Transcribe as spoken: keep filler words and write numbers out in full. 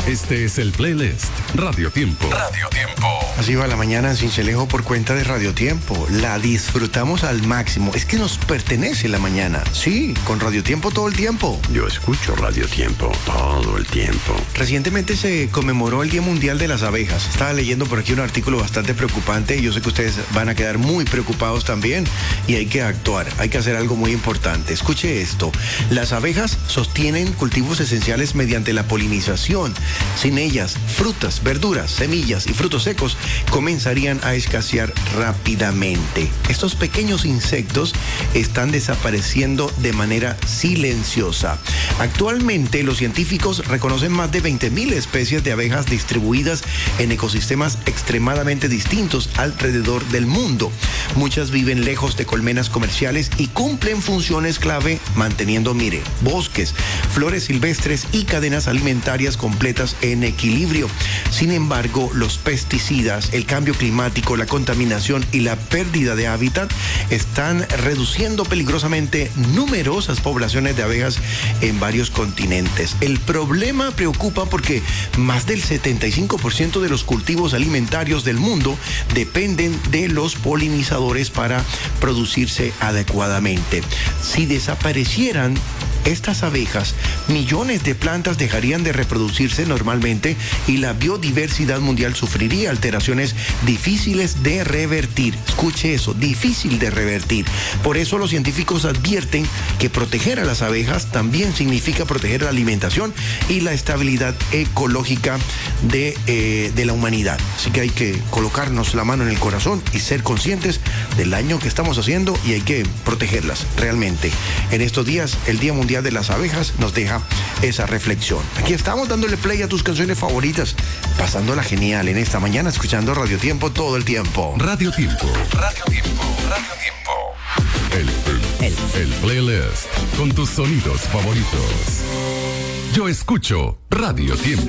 Este es el playlist Radio Tiempo. Radio Tiempo. Así va la mañana en Cincelejo por cuenta de Radio Tiempo. La disfrutamos al máximo. Es que nos pertenece la mañana. Sí, con Radio Tiempo todo el tiempo. Yo escucho Radio Tiempo todo el tiempo. Recientemente se conmemoró el Día Mundial de las Abejas. Estaba leyendo por aquí un artículo bastante preocupante y yo sé que ustedes van a quedar muy preocupados también y hay que actuar, hay que hacer algo muy importante. Escuche esto. Las abejas sostienen cultivos esenciales mediante la polinización. Sin ellas, frutas, verduras, semillas y frutos secos comenzarían a escasear rápidamente. Estos pequeños insectos están desapareciendo de manera silenciosa. Actualmente, los científicos reconocen más de veinte mil especies de abejas distribuidas en ecosistemas extremadamente distintos alrededor del mundo. Muchas viven lejos de colmenas comerciales y cumplen funciones clave manteniendo, mire, bosques, flores silvestres y cadenas alimentarias completas en equilibrio. Sin embargo, los pesticidas, el cambio climático, la contaminación y la pérdida de hábitat están reduciendo peligrosamente numerosas poblaciones de abejas en varios continentes. El problema preocupa porque más del setenta y cinco por ciento de los cultivos alimentarios del mundo dependen de los polinizadores para producirse adecuadamente. Si desaparecieran estas abejas, millones de plantas dejarían de reproducirse normalmente y la biodiversidad mundial sufriría alteraciones difíciles de revertir. Escuche eso, difícil de revertir. Por eso los científicos advierten que proteger a las abejas también significa proteger la alimentación y la estabilidad ecológica de, eh, de la humanidad. Así que hay que colocarnos la mano en el corazón y ser conscientes del daño que estamos haciendo y hay que protegerlas realmente. En estos días, el Día Mundial de las Abejas nos deja esa reflexión. Aquí estamos dándole play a tus canciones favoritas, pasándola genial en esta mañana, escuchando Radio Tiempo todo el tiempo. Radio Tiempo. Radio Tiempo. Radio Tiempo. El, el, el playlist con tus sonidos favoritos. Yo escucho Radio Tiempo.